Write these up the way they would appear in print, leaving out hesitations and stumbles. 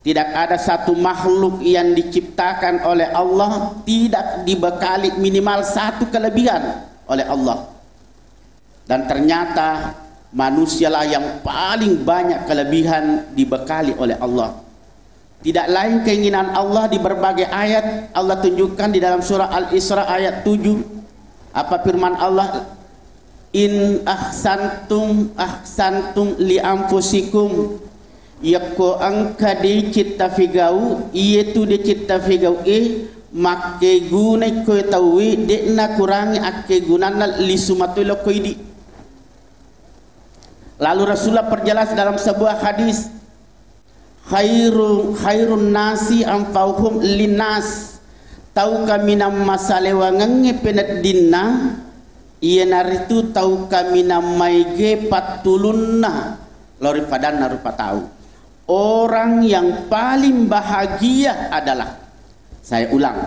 Tidak ada satu makhluk yang diciptakan oleh Allah tidak dibekali minimal satu kelebihan oleh Allah. Dan ternyata manusialah yang paling banyak kelebihan dibekali oleh Allah. Tidak lain keinginan Allah di berbagai ayat Allah tunjukkan di dalam surah Al-Isra ayat 7. Apa firman Allah? In ahsantum li anfusikum. Yako angka de citta figau ietu de citta figau makke gune ko tawi de na kurangi akke gunana li sumatulo koidi. Lalu Rasulullah perjelas dalam sebuah hadis, khairun nasi anfauhum linnas. Tau kami nam masale wangange penet dinna iya naritu tau kami nam maige patulunna lori padanna rupa tahu. Orang yang paling bahagia adalah, saya ulang,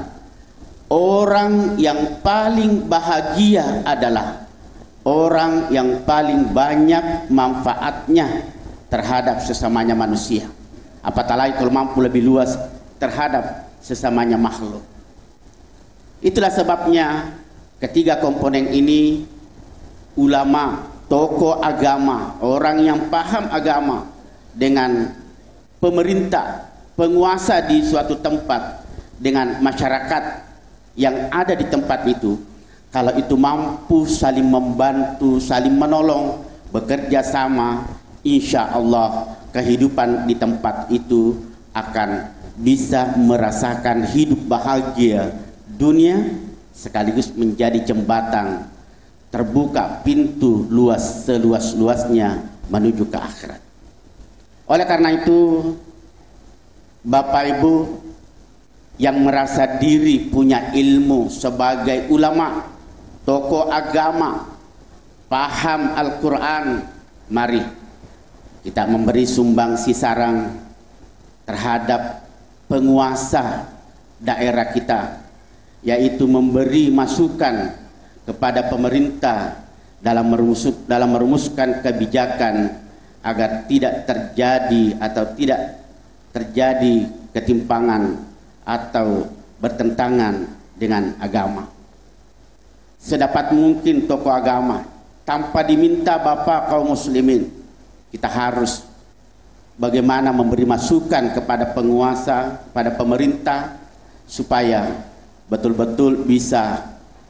orang yang paling bahagia adalah orang yang paling banyak manfaatnya terhadap sesamanya manusia. Apatah lagi kalau mampu lebih luas terhadap sesamanya makhluk. Itulah sebabnya ketiga komponen ini, ulama, tokoh agama, orang yang paham agama, dengan pemerintah, penguasa di suatu tempat, dengan masyarakat yang ada di tempat itu, kalau itu mampu saling membantu, saling menolong, bekerja sama, insya Allah kehidupan di tempat itu akan bisa merasakan hidup bahagia dunia, sekaligus menjadi jembatan terbuka pintu luas seluas-luasnya menuju ke akhirat. Oleh karena itu, Bapak Ibu yang merasa diri punya ilmu sebagai ulama, tokoh agama, paham Al-Quran, mari kita memberi sumbangsi sarang terhadap penguasa daerah kita, yaitu memberi masukan kepada pemerintah dalam merumuskan kebijakan agar tidak terjadi atau tidak terjadi ketimpangan atau bertentangan dengan agama. Sedapat mungkin tokoh agama, tanpa diminta Bapak kaum muslimin, kita harus bagaimana memberi masukan kepada penguasa, pada pemerintah, supaya betul-betul bisa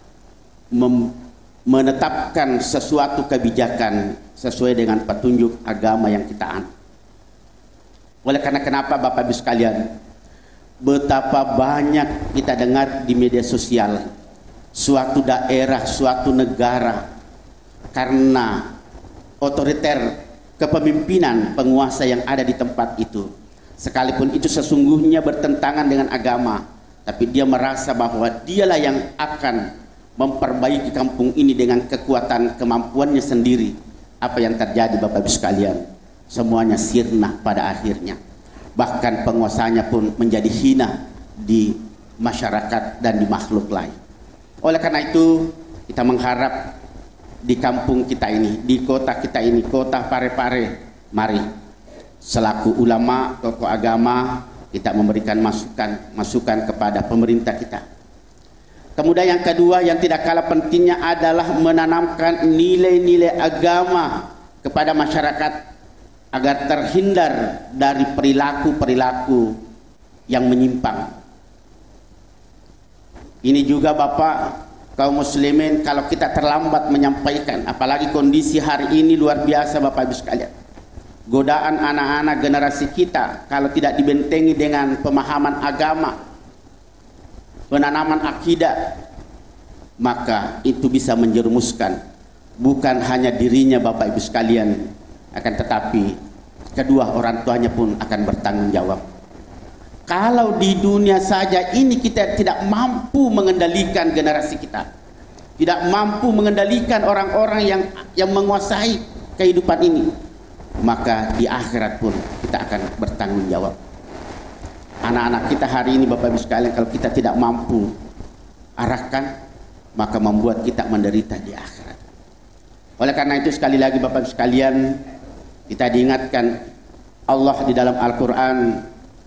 menetapkan sesuatu kebijakan sesuai dengan petunjuk agama yang kita anut. Oleh karena kenapa Bapak Ibu sekalian, betapa banyak kita dengar di media sosial suatu daerah, suatu negara karena otoriter kepemimpinan penguasa yang ada di tempat itu, sekalipun itu sesungguhnya bertentangan dengan agama, tapi dia merasa bahwa dialah yang akan memperbaiki kampung ini dengan kekuatan kemampuannya sendiri. Apa yang terjadi Bapak Ibu sekalian? Semuanya sirna pada akhirnya. Bahkan penguasanya pun menjadi hina di masyarakat dan di makhluk lain. Oleh karena itu, kita mengharap di kampung kita ini, di kota kita ini, kota Parepare, mari selaku ulama, tokoh agama, kita memberikan masukan kepada pemerintah kita. Kemudian yang kedua yang tidak kalah pentingnya adalah menanamkan nilai-nilai agama kepada masyarakat agar terhindar dari perilaku-perilaku yang menyimpang. Ini juga Bapak kaum muslimin, kalau kita terlambat menyampaikan, apalagi kondisi hari ini luar biasa Bapak Ibu sekalian. Godaan anak-anak generasi kita kalau tidak dibentengi dengan pemahaman agama, penanaman akidah, maka itu bisa menjerumuskan bukan hanya dirinya Bapak Ibu sekalian, akan tetapi kedua orang tuanya pun akan bertanggung jawab. Kalau di dunia saja ini kita tidak mampu mengendalikan generasi kita, tidak mampu mengendalikan orang-orang yang menguasai kehidupan ini, maka di akhirat pun kita akan bertanggung jawab. Anak-anak kita hari ini Bapak Ibu sekalian, kalau kita tidak mampu arahkan, maka membuat kita menderita di akhirat. Oleh karena itu sekali lagi Bapak Ibu sekalian, kita diingatkan Allah di dalam Al-Quran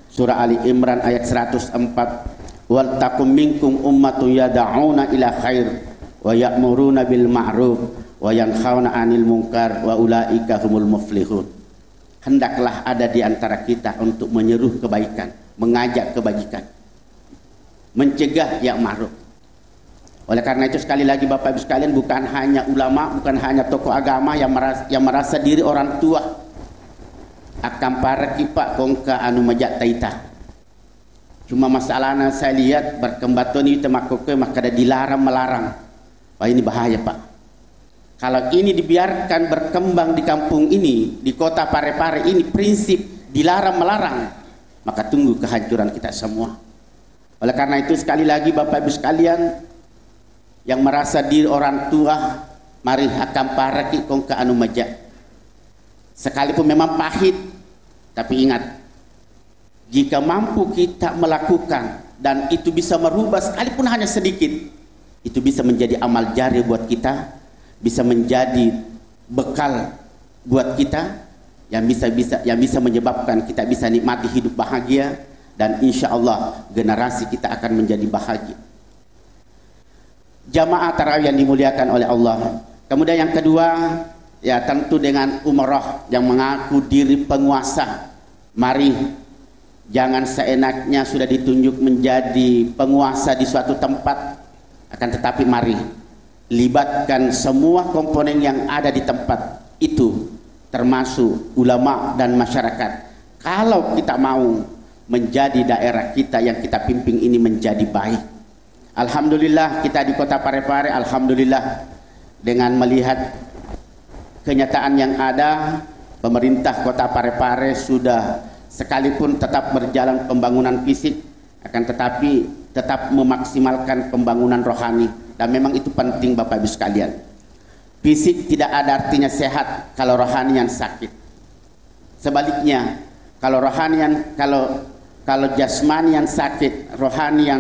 Surah Ali Imran ayat 104, wal takum minkum ummatun yad'una ila khair wa ya'muruna bil ma'ruf wa yanhauna 'anil munkar wa ulaika humul muflihun. Hendaklah ada di antara kita untuk menyeru kebaikan, mengajak kebajikan, mencegah yang ma'ruf. Oleh karena itu sekali lagi Bapak Ibu sekalian, bukan hanya ulama, bukan hanya tokoh agama yang merasa diri orang tua akan para kipak kongka anu majak taita. Cuma masalahnya saya lihat berkembang ini temakoke maka ada dilarang melarang. Wah, ini bahaya Pak. Kalau ini dibiarkan berkembang di kampung ini, di kota Parepare ini prinsip dilarang melarang, maka tunggu kehancuran kita semua. Oleh karena itu sekali lagi Bapak Ibu sekalian yang merasa diri orang tua, mari hakam paraki kongka anu majak. Sekalipun memang pahit, tapi ingat, jika mampu kita melakukan dan itu bisa merubah sekalipun hanya sedikit, itu bisa menjadi amal jari buat kita, bisa menjadi bekal buat kita yang bisa menyebabkan kita bisa nikmati hidup bahagia, dan insya Allah generasi kita akan menjadi bahagia. Jamaah tarawih yang dimuliakan oleh Allah. Kemudian yang kedua, ya tentu dengan umrah yang mengaku diri penguasa. Mari, jangan seenaknya sudah ditunjuk menjadi penguasa di suatu tempat, akan tetapi mari libatkan semua komponen yang ada di tempat itu, termasuk ulama dan masyarakat. Kalau kita mau menjadi daerah kita yang kita pimpin ini menjadi baik. Alhamdulillah kita di kota Parepare, alhamdulillah dengan melihat kenyataan yang ada, pemerintah kota Parepare sudah sekalipun tetap berjalan pembangunan fisik, akan tetapi tetap memaksimalkan pembangunan rohani, dan memang itu penting Bapak Ibu sekalian. Fisik tidak ada artinya sehat kalau rohani yang sakit. Sebaliknya, kalau rohani kalau jasmani yang sakit, rohani yang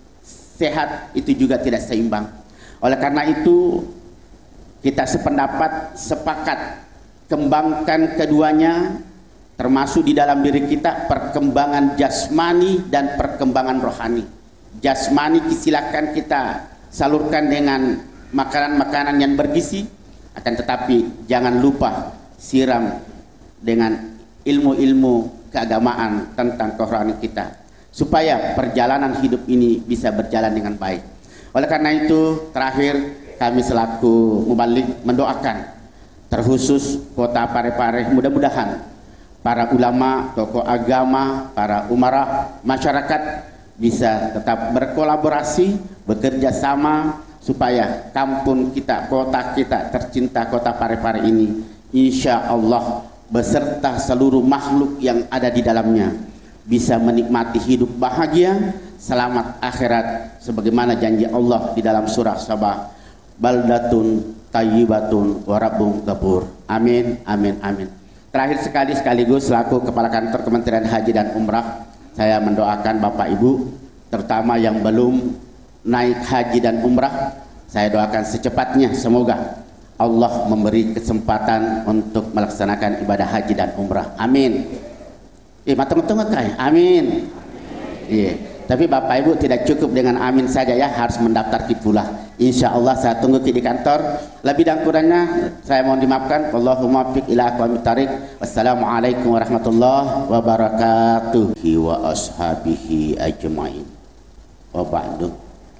sehat itu juga tidak seimbang. Oleh karena itu kita sependapat, sepakat kembangkan keduanya, termasuk di dalam diri kita perkembangan jasmani dan perkembangan rohani. Jasmani silakan kita salurkan dengan makanan-makanan yang bergizi, akan tetapi jangan lupa siram dengan ilmu-ilmu keagamaan tentang kerohanian kita, supaya perjalanan hidup ini bisa berjalan dengan baik. Oleh karena itu, terakhir kami selaku mubalik mendoakan terkhusus kota Parepare, mudah-mudahan para ulama, tokoh agama, para umarah, masyarakat bisa tetap berkolaborasi, bekerja sama supaya kampung kita, kota kita tercinta, kota Parepare ini insya Allah beserta seluruh makhluk yang ada di dalamnya bisa menikmati hidup bahagia, selamat akhirat, sebagaimana janji Allah di dalam surah Sabah, baldatun tayyibatun wa rabbun ghafur. Amin, amin, amin. Terakhir sekaligus selaku Kepala Kantor Kementerian Haji dan Umrah, saya mendoakan Bapak Ibu, terutama yang belum naik haji dan umrah, saya doakan secepatnya semoga Allah memberi kesempatan untuk melaksanakan ibadah haji dan umrah. Amin. Matang-matang kai. Amin. Iya. Tapi Bapak Ibu tidak cukup dengan amin saja ya, harus mendaftar pula. Insya Allah saya tunggu di kantor. Lebih dan kurangnya saya mohon dimaafkan. Allahumma fiq ila aqwamit thariq. Wassalamualaikum warahmatullahi wabarakatuh. Wa ashabihi ajma'in. Wa ba'du.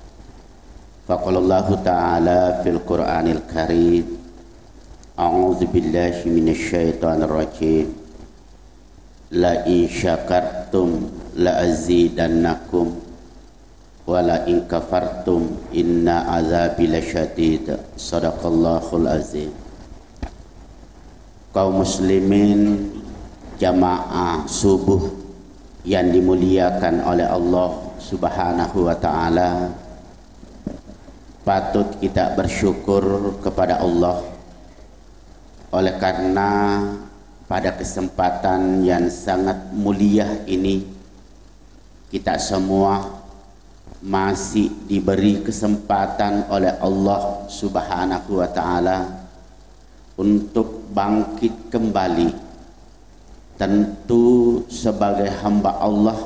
Faqalallahu ta'ala fil Qur'anil Karim. A'udzu billahi minasy syaithanir rajim. La in syakartum la azidannakum wa la in kafartum inna azabi lasyadid. Sadaqallahul azim. Kaum muslimin jamaah subuh yang dimuliakan oleh Allah Subhanahu wa taala, patut kita bersyukur kepada Allah oleh karena pada kesempatan yang sangat mulia ini kita semua masih diberi kesempatan oleh Allah Subhanahu wa taala untuk bangkit kembali Tentu sebagai hamba Allah,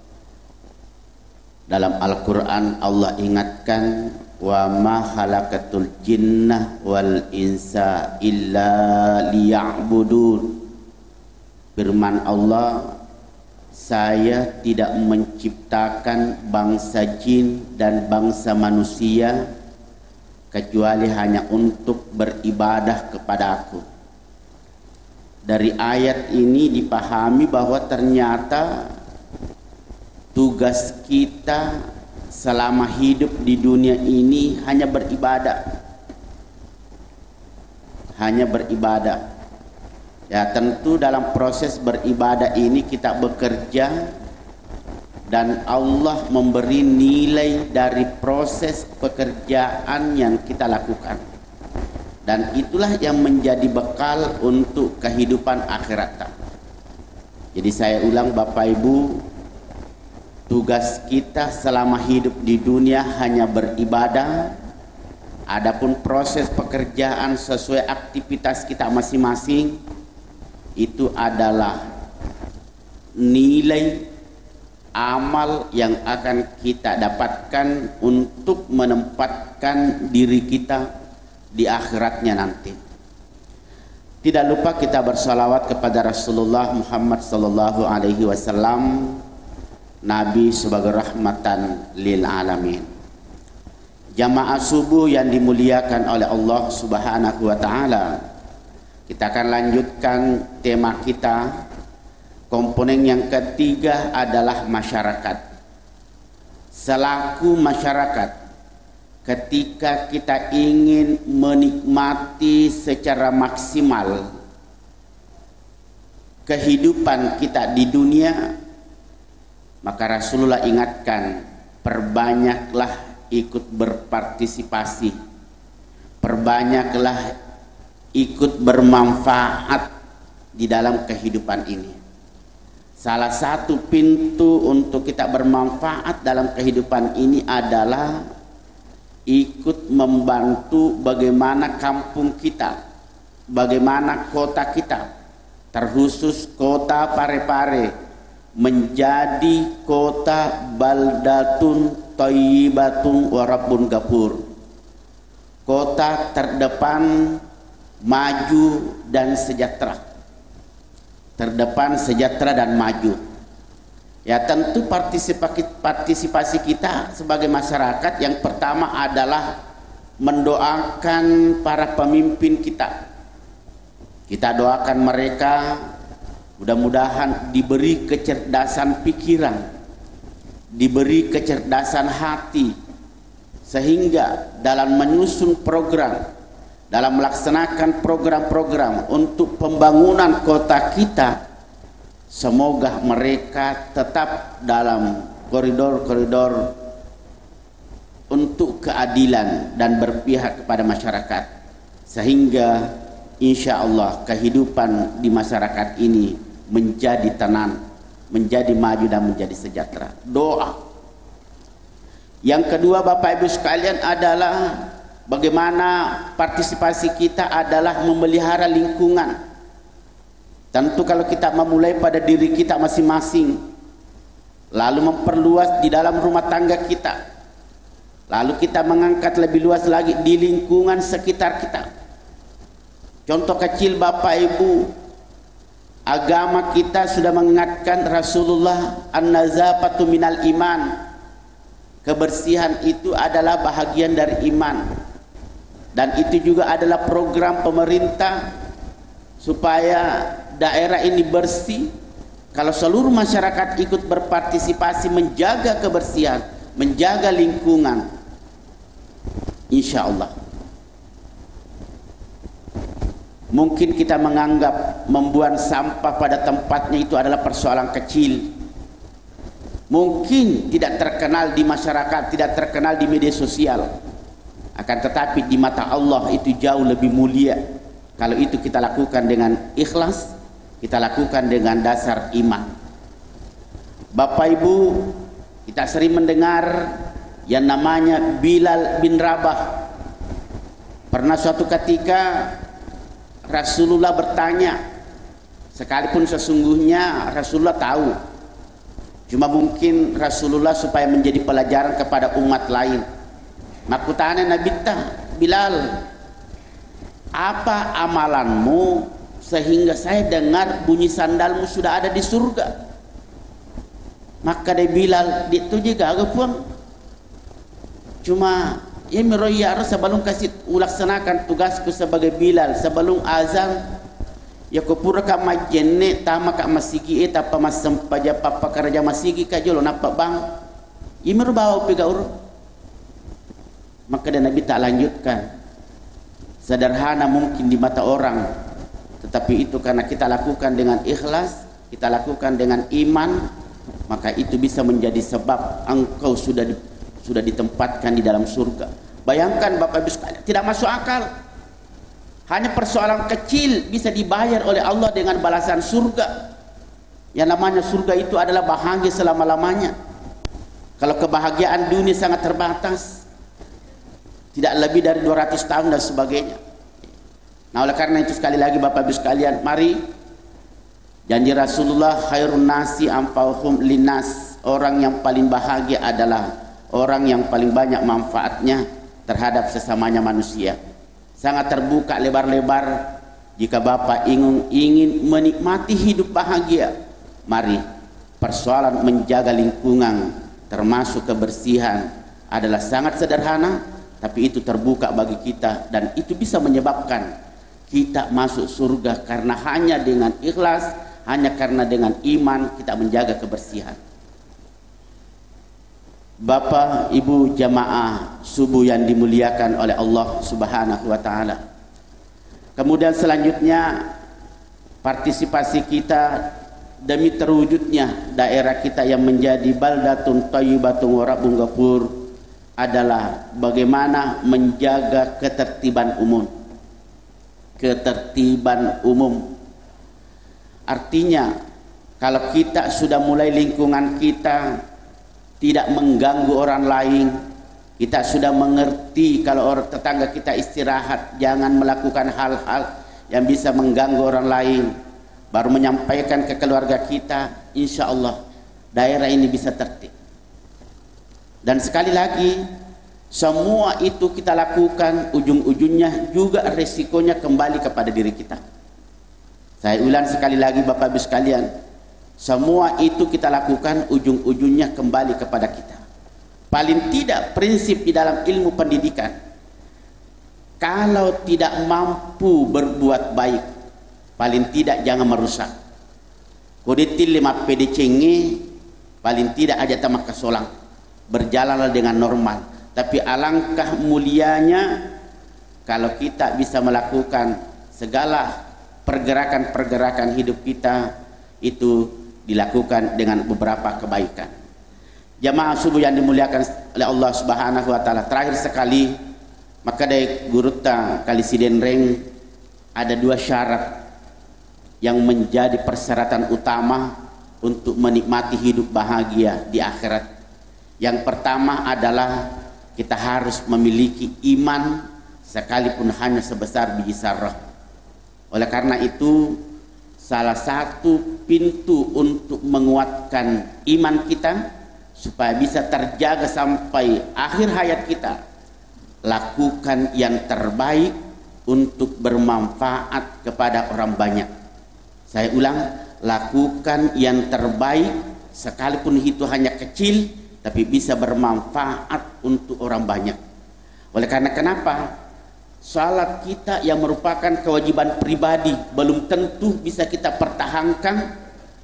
dalam Al-Quran Allah ingatkan, wa ma khalaqatul jinnah wal insa illa liya'budun. Firman Allah, saya tidak menciptakan bangsa jin dan bangsa manusia kecuali hanya untuk beribadah kepada aku. Dari ayat ini dipahami bahwa ternyata tugas kita selama hidup di dunia ini hanya beribadah. Hanya beribadah. Ya, tentu dalam proses beribadah ini kita bekerja dan Allah memberi nilai dari proses pekerjaan yang kita lakukan. Dan itulah yang menjadi bekal untuk kehidupan akhirat. Jadi saya ulang Bapak Ibu, tugas kita selama hidup di dunia hanya beribadah. Adapun proses pekerjaan sesuai aktivitas kita masing-masing, itu adalah nilai amal yang akan kita dapatkan untuk menempatkan diri kita di akhiratnya nanti. Tidak lupa kita bersalawat kepada Rasulullah Muhammad sallallahu alaihi wasallam, Nabi sebagai rahmatan lil alamin. Jamaah subuh yang dimuliakan oleh Allah Subhanahu wa taala, kita akan lanjutkan tema kita. Komponen yang ketiga adalah masyarakat. Selaku masyarakat, ketika kita ingin menikmati secara maksimal kehidupan kita di dunia, maka Rasulullah ingatkan, perbanyaklah ikut berpartisipasi, perbanyaklah ikut bermanfaat di dalam kehidupan ini. Salah satu pintu untuk kita bermanfaat dalam kehidupan ini adalah ikut membantu bagaimana kampung kita, bagaimana kota kita, terkhusus kota Parepare menjadi kota baldatun thayyibatun wa rabbun ghafur, kota terdepan, maju dan sejahtera. Terdepan, sejahtera dan maju. Ya, tentu partisipasi kita sebagai masyarakat yang pertama adalah mendoakan para pemimpin kita. Kita doakan mereka mudah-mudahan diberi kecerdasan pikiran, diberi kecerdasan hati, sehingga dalam menyusun program, dalam melaksanakan program-program untuk pembangunan kota kita, semoga mereka tetap dalam koridor-koridor untuk keadilan dan berpihak kepada masyarakat, sehingga insya Allah kehidupan di masyarakat ini menjadi tenang, menjadi maju dan menjadi sejahtera. Doa. Yang kedua Bapak Ibu sekalian adalah bagaimana partisipasi kita adalah memelihara lingkungan. Tentu kalau kita memulai pada diri kita masing-masing, lalu memperluas di dalam rumah tangga kita, lalu kita mengangkat lebih luas lagi di lingkungan sekitar kita. Contoh kecil Bapak Ibu, agama kita sudah mengingatkan Rasulullah, an-nazafatu minal iman, kebersihan itu adalah bahagian dari iman. Dan itu juga adalah program pemerintah supaya daerah ini bersih. Kalau seluruh masyarakat ikut berpartisipasi menjaga kebersihan, menjaga lingkungan, insya Allah. Mungkin kita menganggap membuang sampah pada tempatnya itu adalah persoalan kecil. Mungkin tidak terkenal di masyarakat, tidak terkenal di media sosial. Akan tetapi di mata Allah itu jauh lebih mulia. Kalau itu kita lakukan dengan ikhlas, kita lakukan dengan dasar iman. Bapak Ibu, kita sering mendengar yang namanya Bilal bin Rabah. Pernah suatu ketika Rasulullah bertanya, Sekalipun sesungguhnya Rasulullah tahu, cuma mungkin Rasulullah supaya menjadi pelajaran kepada umat lain. Makutane Nabi Bilal, apa amalanmu sehingga saya dengar bunyi sandalmu sudah ada di surga? Maka dia Bilal, itu juga agak cuma ya meroya sebelum kasih ulaksanakan tugasku sebagai Bilal sebelum azan. Ya kupura ka majenne tama ka masigi eta pamasam paja papa kerja masigi ka jolo napa bang imur bawa pega ur. Maka dan Nabi tak lanjutkan, sederhana mungkin di mata orang, tetapi itu karena kita lakukan dengan ikhlas, kita lakukan dengan iman, maka itu bisa menjadi sebab engkau sudah ditempatkan di dalam surga. Bayangkan Bapak Ibu sekalian, tidak masuk akal. Hanya persoalan kecil bisa dibayar oleh Allah dengan balasan surga. Yang namanya surga itu adalah bahagia selama-lamanya. Kalau kebahagiaan dunia sangat terbatas, tidak lebih dari 200 tahun dan sebagainya. Nah, oleh karena itu sekali lagi Bapak Ibu sekalian, mari janji Rasulullah, khairun nasi anfa'uhum linnas, orang yang paling bahagia adalah orang yang paling banyak manfaatnya terhadap sesamanya manusia. Sangat terbuka lebar-lebar jika Bapak ingin menikmati hidup bahagia. Mari, persoalan menjaga lingkungan termasuk kebersihan adalah sangat sederhana, tapi itu terbuka bagi kita dan itu bisa menyebabkan kita masuk surga karena hanya dengan ikhlas, hanya karena dengan iman kita menjaga kebersihan. Bapak, Ibu jamaah subuh yang dimuliakan oleh Allah Subhanahu wa taala. Kemudian selanjutnya partisipasi kita demi terwujudnya daerah kita yang menjadi baldatun thayyibatun wa rabbun ghafur adalah bagaimana menjaga ketertiban umum. Ketertiban umum artinya kalau kita sudah mulai lingkungan kita tidak mengganggu orang lain, kita sudah mengerti kalau orang tetangga kita istirahat, jangan melakukan hal-hal yang bisa mengganggu orang lain, baru menyampaikan ke keluarga kita, insya Allah daerah ini bisa tertib. Dan sekali lagi, semua itu kita lakukan, ujung-ujungnya juga resikonya kembali kepada diri kita. Saya ulang sekali lagi Bapak Ibu sekalian, semua itu kita lakukan ujung-ujungnya kembali kepada kita. Paling tidak prinsip di dalam ilmu pendidikan, kalau tidak mampu berbuat baik, paling tidak jangan merusak. Kuditil 5 PDCNG, paling tidak aja tamak kesolang, berjalanlah dengan normal. Tapi alangkah mulianya kalau kita bisa melakukan segala pergerakan-pergerakan hidup kita itu dilakukan dengan beberapa kebaikan. Jamaah subuh yang dimuliakan oleh Allah Subhanahu wa taala, terakhir sekali maka dari gurutta kali sidenreng ada 2 syarat yang menjadi persyaratan utama untuk menikmati hidup bahagia di akhirat. Yang pertama adalah kita harus memiliki iman sekalipun hanya sebesar biji zarrah. Oleh karena itu salah satu pintu untuk menguatkan iman kita supaya bisa terjaga sampai akhir hayat kita, lakukan yang terbaik untuk bermanfaat kepada orang banyak. Saya ulang, lakukan yang terbaik sekalipun itu hanya kecil tapi bisa bermanfaat untuk orang banyak. Oleh karena kenapa? Salat kita yang merupakan kewajiban pribadi belum tentu bisa kita pertahankan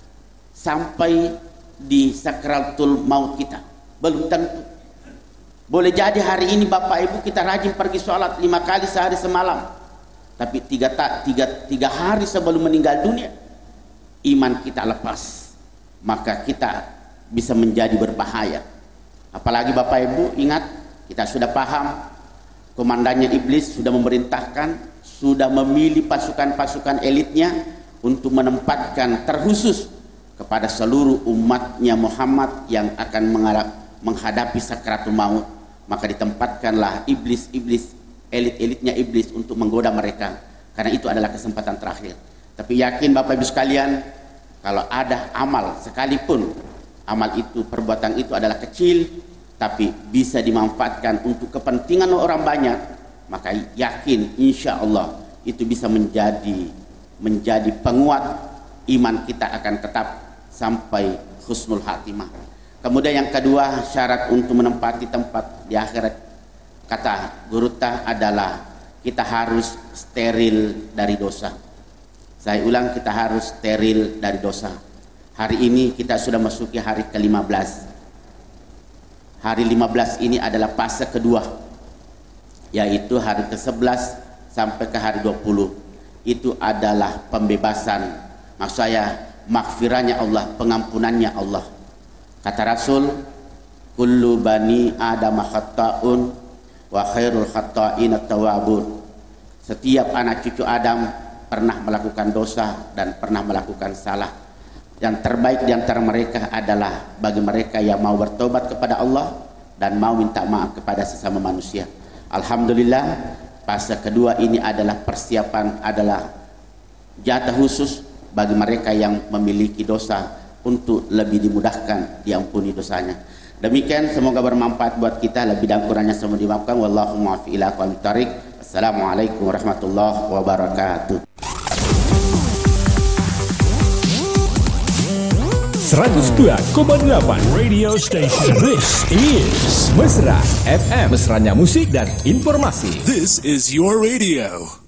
sampai di sakratul maut kita. Belum tentu. Boleh jadi hari ini Bapak Ibu kita rajin pergi salat 5 kali sehari semalam, tapi tiga hari sebelum meninggal dunia iman kita lepas, maka kita bisa menjadi berbahaya. Apalagi Bapak Ibu ingat, kita sudah paham komandannya iblis sudah memerintahkan, sudah memilih pasukan-pasukan elitnya untuk menempatkan terkhusus kepada seluruh umatnya Muhammad yang akan menghadapi sakratul maut. Maka ditempatkanlah iblis-iblis, elit-elitnya iblis untuk menggoda mereka, karena itu adalah kesempatan terakhir. Tapi yakin Bapak Ibu sekalian, kalau ada amal sekalipun, amal itu, perbuatan itu adalah kecil, tapi bisa dimanfaatkan untuk kepentingan orang banyak, maka yakin insya Allah itu bisa menjadi penguat iman kita akan tetap sampai husnul khatimah. Kemudian yang kedua, syarat untuk menempati tempat di akhirat, kata Guru Tah adalah kita harus steril dari dosa. Saya ulang, kita harus steril dari dosa. Hari ini kita sudah masuki hari ke-15. Hari 15 ini adalah fase kedua, yaitu hari ke-11 sampai ke hari 20. Itu adalah pembebasan, maksud saya maghfirahnya Allah, pengampunannya Allah. Kata Rasul, kullu bani Adam khata'un wa khairul khata'in at-tawwabun. Setiap anak cucu Adam pernah melakukan dosa dan pernah melakukan salah. Yang terbaik di antara mereka adalah bagi mereka yang mau bertobat kepada Allah dan mau minta maaf kepada sesama manusia. Alhamdulillah, fase kedua ini adalah persiapan, adalah jatah khusus bagi mereka yang memiliki dosa untuk lebih dimudahkan diampuni dosanya. Demikian, semoga bermanfaat buat kita. Lebih dan kurangnya semua dimaafkan. Wallahu muwaffiq ila aqwamit thariq. Assalamualaikum warahmatullahi wabarakatuh. 102,8 Radio Station. This is Mesra FM. Mesranya musik dan informasi. This is your radio.